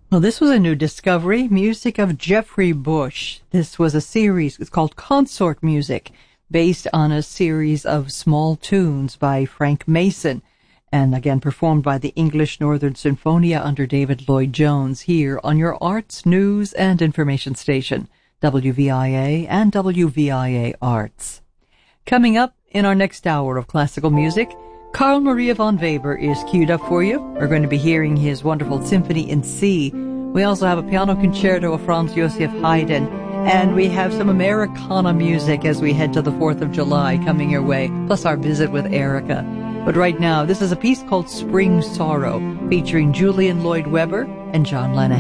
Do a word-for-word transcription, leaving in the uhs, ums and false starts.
Well, this was a new discovery, music of Jeffrey Bush. This was a series, it's called Consort Music, based on a series of small tunes by Frank Mason, and again performed by the English Northern Sinfonia under David Lloyd-Jones here on your arts, news, and information station, W V I A and W V I A Arts. Coming up in our next hour of classical music, Carl Maria von Weber is queued up for you. We're going to be hearing his wonderful Symphony in C. We also have a piano concerto of Franz Joseph Haydn, and we have some Americana music as we head to the fourth of July coming your way, plus our visit with Erica. But right now, this is a piece called Spring Sorrow, featuring Julian Lloyd Webber and John Lennon.